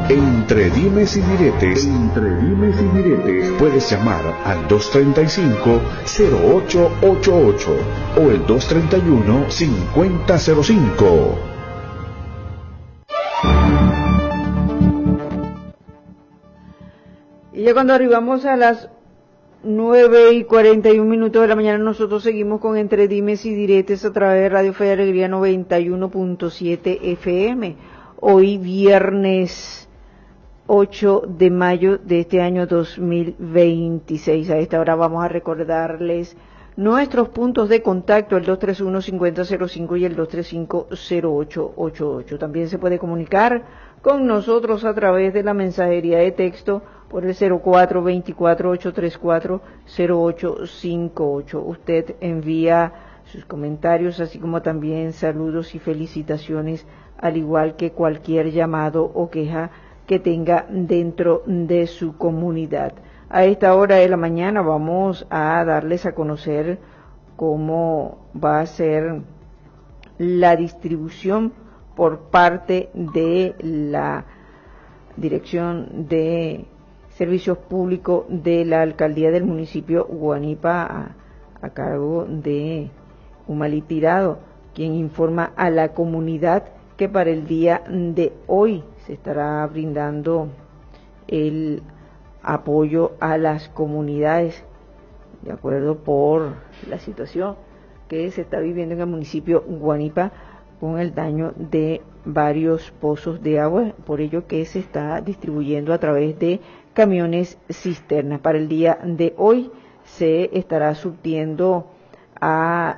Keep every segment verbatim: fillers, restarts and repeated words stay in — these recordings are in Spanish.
Entre dimes y diretes, entre dimes y diretes, puedes llamar al dos treinta y cinco, cero ocho ochenta y ocho o el dos treinta y uno, cincuenta cero cinco. Y ya cuando arribamos a las nueve y cuarenta y un minutos de la mañana, nosotros seguimos con Entre Dimes y Diretes a través de Radio Fe de Alegría noventa y uno punto siete F M. Hoy viernes ocho de mayo de este año dos mil veintiséis. A esta hora vamos a recordarles nuestros puntos de contacto, el dos tres uno, cincuenta cero cinco y el dos tres cinco, cero ocho ocho ocho. También se puede comunicar con nosotros a través de la mensajería de texto por el cero cuatro veinticuatro, ochocientos treinta y cuatro, cero ocho cincuenta y ocho. Usted envía sus comentarios, así como también saludos y felicitaciones, al igual que cualquier llamado o queja que tenga dentro de su comunidad. A esta hora de la mañana vamos a darles a conocer cómo va a ser la distribución por parte de la Dirección de Servicios Públicos de la Alcaldía del municipio Guanipa, a, a cargo de Umali Tirado, quien informa a la comunidad que para el día de hoy se estará brindando el apoyo a las comunidades, de acuerdo por la situación que se está viviendo en el municipio Guanipa con el daño de varios pozos de agua, por ello que se está distribuyendo a través de camiones cisternas. Para el día de hoy se estará surtiendo a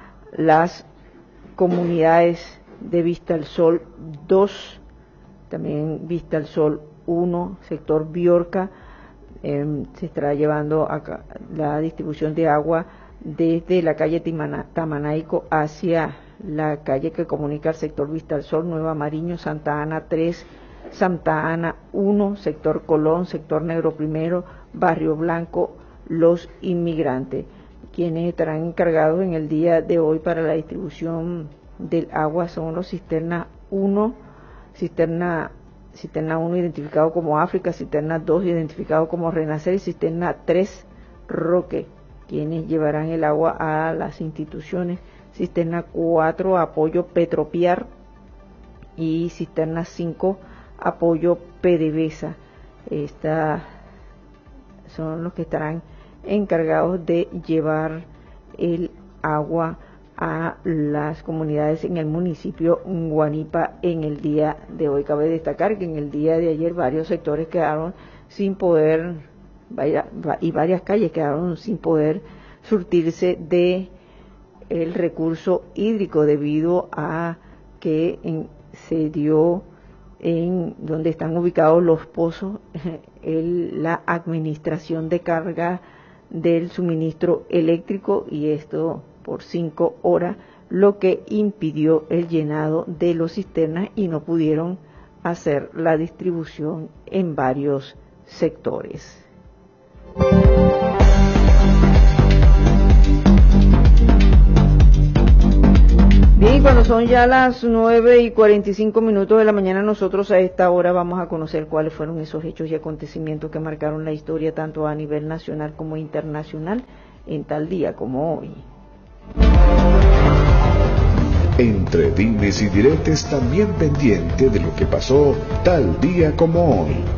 las comunidades de Vista al Sol dos, también Vista al Sol uno, sector Biorca. Eh, se estará llevando a la distribución de agua desde la calle Timana, Tamanaico hacia la calle que comunica el sector Vista al Sol, Nueva Mariño, Santa Ana tres, Santa Ana uno, sector Colón, sector Negro Primero, Barrio Blanco, Los Inmigrantes, quienes estarán encargados en el día de hoy para la distribución del agua son los cisterna uno, cisterna cisterna uno identificado como África, cisterna dos identificado como Renacer y cisterna tres Roque, quienes llevarán el agua a las instituciones, cisterna cuatro apoyo Petropiar y cisterna cinco apoyo PDVSA. Estas son los que estarán encargados de llevar el agua a las comunidades en el municipio Guanipa en el día de hoy. Cabe destacar que en el día de ayer varios sectores quedaron sin poder, y varias calles quedaron sin poder surtirse de el recurso hídrico debido a que en, se dio en donde están ubicados los pozos el, la administración de carga del suministro eléctrico, y esto por cinco horas, lo que impidió el llenado de los cisternas y no pudieron hacer la distribución en varios sectores. Bien, cuando son ya las nueve y cuarenta y cinco minutos de la mañana, nosotros a esta hora vamos a conocer cuáles fueron esos hechos y acontecimientos que marcaron la historia tanto a nivel nacional como internacional en tal día como hoy. Entre dimes y diretes, también pendiente de lo que pasó tal día como hoy.